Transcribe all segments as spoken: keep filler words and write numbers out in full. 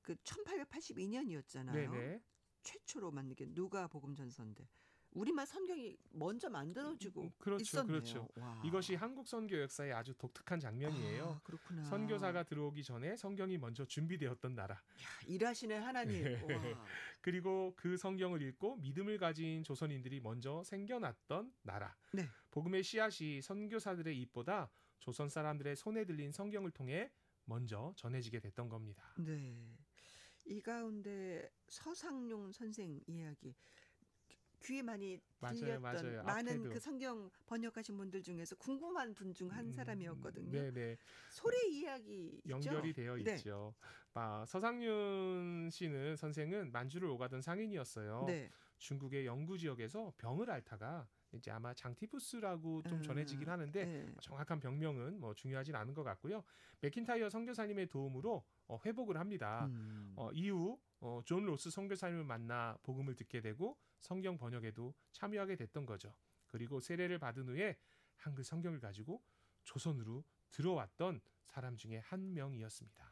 그 천팔백팔십이 년이었잖아요. 네네. 최초로 만든 게 누가복음 전서인데 우리말 성경이 먼저 만들어지고 그렇죠, 있었네요. 그렇죠. 와. 이것이 한국 선교 역사의 아주 독특한 장면이에요. 아, 그렇구나. 선교사가 들어오기 전에 성경이 먼저 준비되었던 나라. 야, 일하시는 하나님. 와. 그리고 그 성경을 읽고 믿음을 가진 조선인들이 먼저 생겨났던 나라. 네. 복음의 씨앗이 선교사들의 입보다 조선 사람들의 손에 들린 성경을 통해 먼저 전해지게 됐던 겁니다. 네. 이 가운데 서상용 선생 이야기 귀에 많이 들렸던 맞아요, 맞아요. 많은 앞에도. 그 성경 번역하신 분들 중에서 궁금한 분 중 한 사람이었거든요. 네네. 소래 이야기 연결이 있죠? 되어 네. 있죠. 아, 서상윤 씨는 선생은 만주를 오가던 상인이었어요. 네. 중국의 영구 지역에서 병을 앓다가 이제 아마 장티푸스라고 좀 음, 전해지긴 하는데 네. 정확한 병명은 뭐 중요하진 않은 것 같고요. 맥킨타이어 선교사님의 도움으로 어, 회복을 합니다. 음. 어, 이후 어, 존 로스 선교사님을 만나 복음을 듣게 되고 성경 번역에도 참여하게 됐던 거죠. 그리고 세례를 받은 후에 한글 성경을 가지고 조선으로 들어왔던 사람 중에 한 명이었습니다.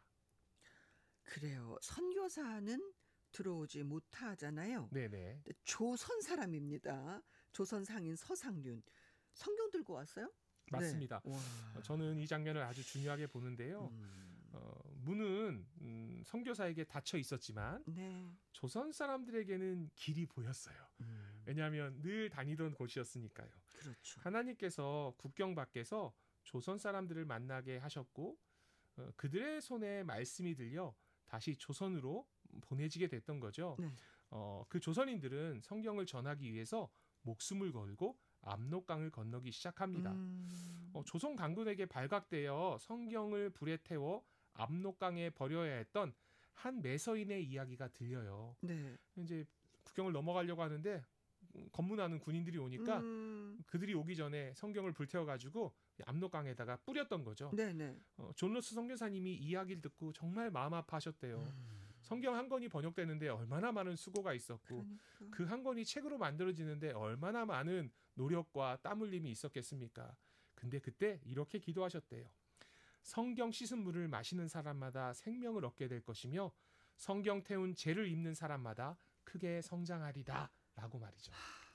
그래요. 선교사는 들어오지 못하잖아요. 네네. 근데 조선 사람입니다. 조선 상인 서상륜. 성경 들고 왔어요? 맞습니다. 네. 어, 저는 이 장면을 아주 중요하게 보는데요. 음. 어, 문은 음, 선교사에게 닫혀 있었지만 네. 조선 사람들에게는 길이 보였어요. 음. 왜냐하면 늘 다니던 곳이었으니까요. 그렇죠. 하나님께서 국경 밖에서 조선 사람들을 만나게 하셨고 어, 그들의 손에 말씀이 들려 다시 조선으로 보내지게 됐던 거죠. 네. 어, 그 조선인들은 성경을 전하기 위해서 목숨을 걸고 압록강을 건너기 시작합니다. 음. 어, 조선 강군에게 발각되어 성경을 불에 태워 압록강에 버려야 했던 한 매서인의 이야기가 들려요. 네. 이제 국경을 넘어가려고 하는데 음, 검문하는 군인들이 오니까 음. 그들이 오기 전에 성경을 불태워가지고 압록강에다가 뿌렸던 거죠. 네네. 어, 존 로스 선교사님이 이야기를 듣고 정말 마음 아파하셨대요. 음. 성경 한 권이 번역되는데 얼마나 많은 수고가 있었고 그러니까. 그 한 권이 책으로 만들어지는데 얼마나 많은 노력과 땀 흘림이 있었겠습니까? 근데 그때 이렇게 기도하셨대요. 성경 씻은 물을 마시는 사람마다 생명을 얻게 될 것이며 성경 태운 죄를 입는 사람마다 크게 성장하리다 라고 말이죠.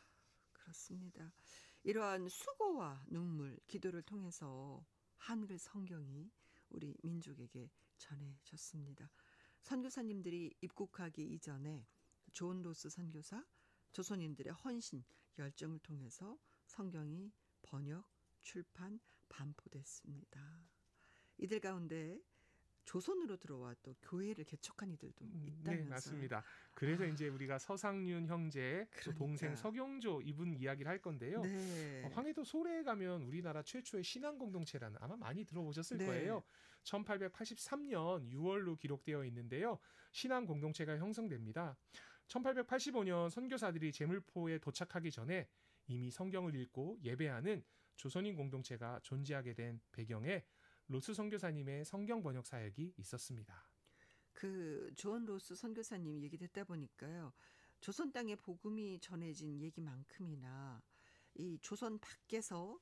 그렇습니다. 이러한 수고와 눈물, 기도를 통해서 한글 성경이 우리 민족에게 전해졌습니다. 선교사님들이 입국하기 이전에 존 로스 선교사, 조선인들의 헌신, 열정을 통해서 성경이 번역, 출판, 반포됐습니다. 이들 가운데 조선으로 들어와 또 교회를 개척한 이들도 있다면서요. 네, 맞습니다. 그래서 아. 이제 우리가 서상윤 형제, 또 그러니까. 동생 서경조 이분 이야기를 할 건데요. 네. 어, 황해도 소래에 가면 우리나라 최초의 신앙 공동체라는 아마 많이 들어보셨을 네. 거예요. 천팔백팔십삼 년 유월로 기록되어 있는데요. 신앙 공동체가 형성됩니다. 천팔백팔십오 년 선교사들이 제물포에 도착하기 전에 이미 성경을 읽고 예배하는 조선인 공동체가 존재하게 된 배경에 로스 선교사님의 성경 번역 사역이 있었습니다. 그 존 로스 선교사님 얘기 듣다 보니까요. 조선 땅에 복음이 전해진 얘기만큼이나 이 조선 밖에서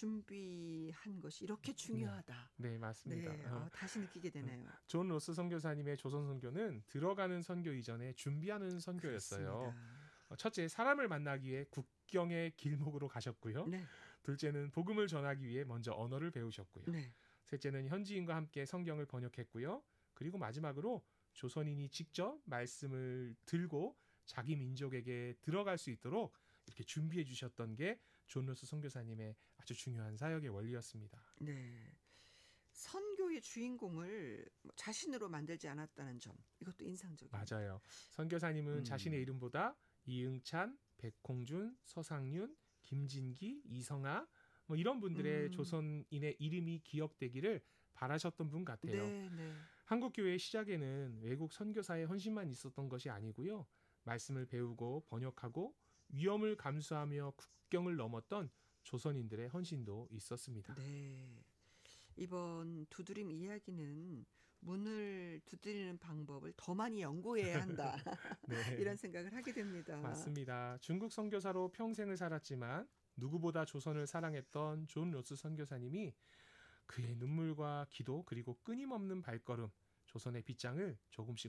준비한 것이 이렇게 중요하다. 네, 네 맞습니다. 네, 어, 어, 다시 느끼게 되네요. 존 로스 선교사님의 조선 선교는 들어가는 선교 이전에 준비하는 선교였어요. 그렇습니다. 어, 첫째, 사람을 만나기 위해 국경의 길목으로 가셨고요. 네, 둘째는 복음을 전하기 위해 먼저 언어를 배우셨고요. 네. 셋째는 현지인과 함께 성경을 번역했고요. 그리고 마지막으로 조선인이 직접 말씀을 들고 자기 민족에게 들어갈 수 있도록 이렇게 준비해 주셨던 게 존 로스 선교사님의 아주 중요한 사역의 원리였습니다. 네. 선교의 주인공을 자신으로 만들지 않았다는 점, 이것도 인상적이에요. 맞아요. 선교사님은 음. 자신의 이름보다 이응찬, 백홍준, 서상윤, 김진기, 이성아 뭐 이런 분들의 음. 조선인의 이름이 기억되기를 바라셨던 분 같아요. 네, 네. 한국교회의 시작에는 외국 선교사의 헌신만 있었던 것이 아니고요. 말씀을 배우고 번역하고 위험을 감수하며 국경을 넘었던 조선인들의 헌신도 있었습니다. 네. 이번 두드림 이야기는 문을 두드리는 방법을 더 많이 연구해야 한다. 네. 이런 생각을 하게 됩니다. 맞습니다. 중국 선교사로 평생을 살았지만 누구보다 조선을 사랑했던 존 로스 선교사님이 그의 눈물과 기도 그리고 끊임없는 발걸음 조선의 빗장을 조금씩